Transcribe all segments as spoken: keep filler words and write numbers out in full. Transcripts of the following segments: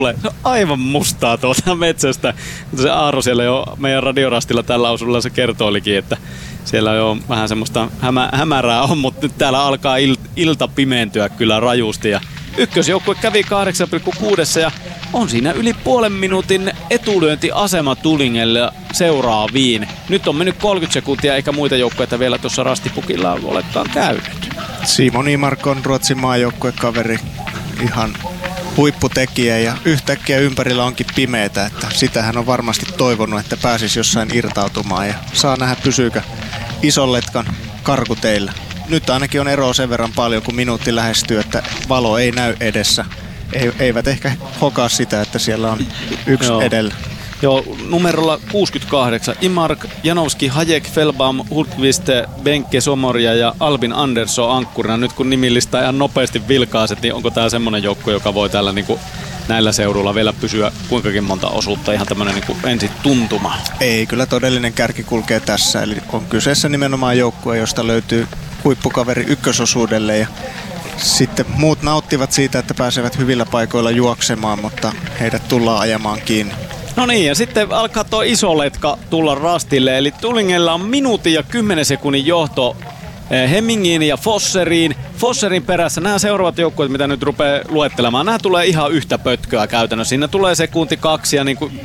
No, aivan mustaa tuolta metsästä. Se Aaro siellä jo meidän radiorastilla tällä osuudella se kertoilikin, että siellä jo vähän semmoista hämä, hämärää on, mutta nyt täällä alkaa il, ilta pimentyä kyllä rajusti. Ja ykkösjoukkue kävi kahdeksan pilkku kuusi ja on siinä yli puolen minuutin etulyöntiasema Tulingelle seuraaviin. Nyt on mennyt kolmekymmentä sekuntia eikä muita joukkueita vielä tuossa rastipukilla olekaan käynyt. Simon Imark on Ruotsin maajoukkuekaveri, ihan huipputekijä ja yhtäkkiä ympärillä onkin pimeätä, että sitä hän on varmasti toivonut, että pääsisi jossain irtautumaan ja saa nähdä pysyykö ison letkan karkuteillä. Nyt ainakin on eroa sen verran paljon, kun minuutti lähestyy, että valo ei näy edessä. Eivät ehkä hokaa sitä, että siellä on yksi Joo. edellä. Joo, numerolla kuusikymmentäkahdeksan. Imark, Janowski, Hajek, Felbaum, Hultqvist, Benke, Somoria ja Albin Andersson ankkurina. Nyt kun nimillistä ihan nopeasti vilkaiset, niin onko tämä semmoinen joukko, joka voi täällä niin kuin näillä seudulla vielä pysyä kuinkakin monta osuutta? Ihan tämmöinen niin kuin ensin tuntuma. Ei, kyllä todellinen kärki kulkee tässä. Eli on kyseessä nimenomaan joukkue, josta löytyy huippukaveri ykkösosuudelle ja sitten muut nauttivat siitä, että pääsevät hyvillä paikoilla juoksemaan, mutta heidät tullaan ajamaan kiinni. No niin, ja sitten alkaa tuo iso letka tulla rastille, eli Tulingella on minuutin ja kymmenen sekunnin johto Hemmingiin ja Fosseriin. Fosserin perässä nämä seuraavat joukkueet, mitä nyt rupeaa luettelemaan, nämä tulee ihan yhtä pötköä käytännössä. Siinä tulee sekunti kaksi ja niin kuin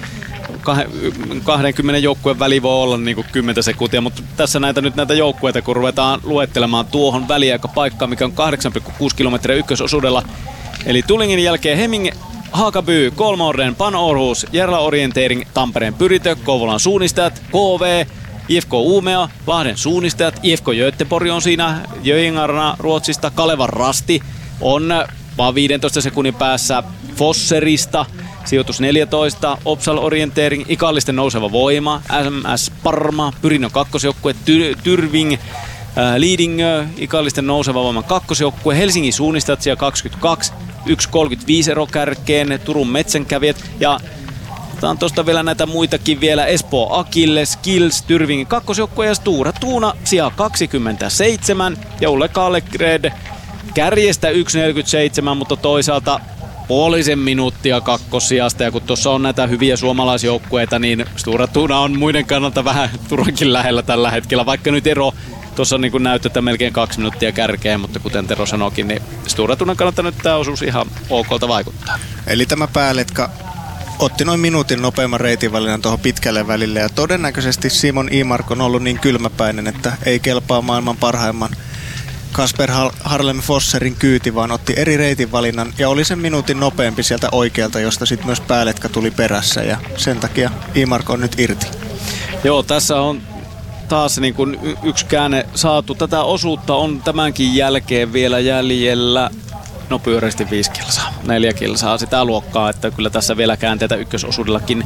kaksikymmentä joukkueen väli voi olla niin kuin kymmenen sekuntia, mutta tässä näitä nyt näitä joukkueita, kun ruvetaan luettelemaan tuohon väliaikapaikkaan, mikä on kahdeksan pilkku kuusi kilometriä ykkösosuudella. Eli Tulingin jälkeen Hemming, Hakaby, Kolmorden, Pan Århus, Järla Orientering, Tampereen Pyritö, Kouvolan suunnistajat, K V, I F K Uumea, Lahden suunnistajat, I F K Göteborg on siinä, Jöingarna Ruotsista, Kalevan Rasti on vaan viidentoista sekunnin päässä Fosserista, sijoitus neljätoista, Opsal Orientering, Ikallisten nouseva voima, M S Parma, Pyrinnön kakkosjoukkue, Ty- Tyrving, äh, Lidingö, Ikallisten nouseva voiman kakkosjoukkue, Helsingin suunnistajat siellä kaksikymmentäkaksi, yksi kolmekymmentäviisi ero kärkeen, Turun metsänkävijät ja otetaan tuosta vielä näitä muitakin vielä, Espoo Akille, Skills, Tyrvingin kakkosjoukkue ja Stura Tuuna sija kaksikymmentäseitsemän ja Ulle Kallegred kärjestä yksi neljäkymmentäseitsemän, mutta toisaalta puolisen minuuttia kakkosijasta ja kun tuossa on näitä hyviä suomalaisjoukkueita, niin Stura Tuuna on muiden kannalta vähän Turunkin lähellä tällä hetkellä, vaikka nyt ero tuossa niin näyttää melkein kaksi minuuttia kärkeen, mutta kuten Tero sanoikin, niin Stura Tuunan kannalta nyt tämä osuus ihan okolta vaikuttaa. Eli tämä pääletka otti noin minuutin nopeamman reitinvalinnan tuohon pitkälle välille ja todennäköisesti Simon Imark on ollut niin kylmäpäinen, että ei kelpaa maailman parhaimman Kasper Harlem Fosserin kyyti, vaan otti eri reitinvalinnan ja oli sen minuutin nopeampi sieltä oikealta, josta sitten myös pääletka tuli perässä ja sen takia Imark on nyt irti. Joo, tässä on taas niin kuin y- yksi käänne saatu. Tätä osuutta on tämänkin jälkeen vielä jäljellä no pyöreästi viisi kilsaa, neljä kilsaa sitä luokkaa, että kyllä tässä vielä käänteitä ykkösosuudellakin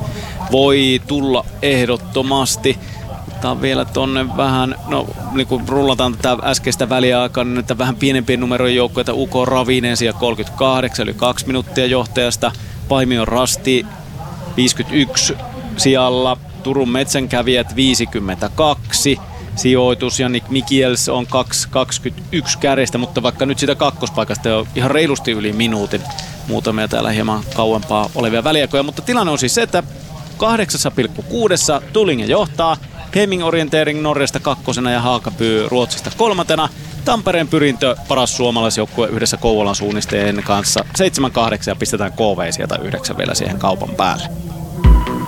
voi tulla ehdottomasti. Otetaan vielä tonne vähän, no niin kun rullataan tätä äskeistä väliaikaa, niin näitä vähän pienempien numerojen joukkoita. U K Ravinen sija kolmekymmentäkahdeksan, eli kaksi minuuttia johtajasta. Paimion Rasti viisikymmentäyksi sijalla. Turun metsänkävijät viisikymmentäkaksi. Sijoitus Jannik Mikiels on kaksi kaksikymmentäyksi kärjestä, mutta vaikka nyt sitä kakkospaikasta on ihan reilusti yli minuutin. Muutamia täällä hieman kauempaa olevia väliaikoja, mutta tilanne on siis se, että kahdeksan pilkku kuusi Tulingen johtaa. Hemming Orientering Norjasta kakkosena ja Hakaby Ruotsista kolmantena. Tampereen Pyrintö paras suomalaisjoukkue yhdessä Kouvolan suunnistajien kanssa seitsemän kahdeksan ja pistetään K V sieltä yhdeksän vielä siihen kaupan päälle.